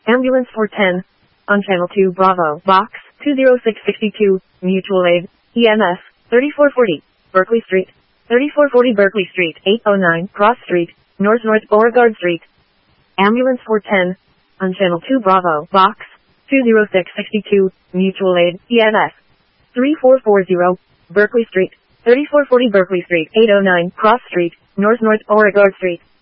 Ambulance 410. On Channel 2 Bravo, Box 20662, Mutual Aid, EMS, 3440, Berkeley Street. 3440 Berkeley Street, 809, Cross Street, North Beauregard Street. Ambulance 410. On Channel 2 Bravo, Box 20662, Mutual Aid, EMS, 3440, Berkeley Street. 3440 Berkeley Street, 809, Cross Street, North Beauregard Street.